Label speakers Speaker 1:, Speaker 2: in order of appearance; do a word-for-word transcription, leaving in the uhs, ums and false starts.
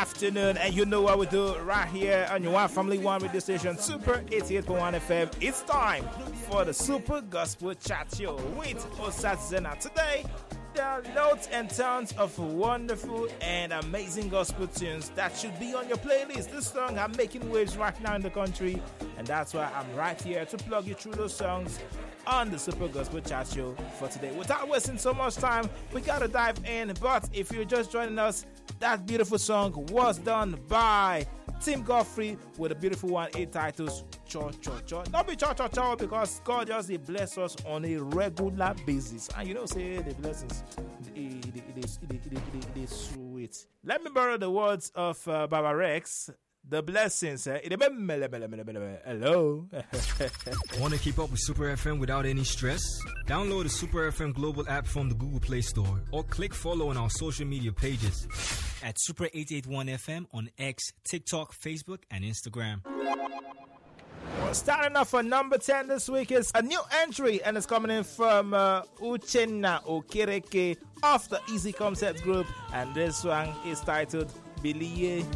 Speaker 1: afternoon, and you know what we do right here on your One Family One radio station, Super eighty-eight point one F M. It's time for the Super Gospel Chat Show with Osat Zena. Today, there are loads and tons of wonderful and amazing gospel tunes that should be on your playlist. This song are making waves right now in the country, and that's why I'm right here to plug you through those songs on the Super Gospel Chat Show for today. Without wasting so much time, we gotta dive in. But if you're just joining us, that beautiful song was done by Tim Godfrey with a beautiful one. It titles Cho Cho Cho. Don't be Cho Cho Cho, because God just he bless us on a regular basis. And you know, say the blessings, it, it, it, is, it, it, it, it, it is sweet. Let me borrow the words of uh, Baba Rex. The blessings. Eh? Hello.
Speaker 2: Want to keep up with Super F M without any stress? Download the Super F M global app from the Google Play Store or click follow on our social media pages at Super eight eighty-one F M on X, TikTok, Facebook, and Instagram.
Speaker 1: Well, starting off for number ten this week is a new entry, and it's coming in from uh, Uchenna Okereke of the Easy Concepts Group, and this one is titled Biliye.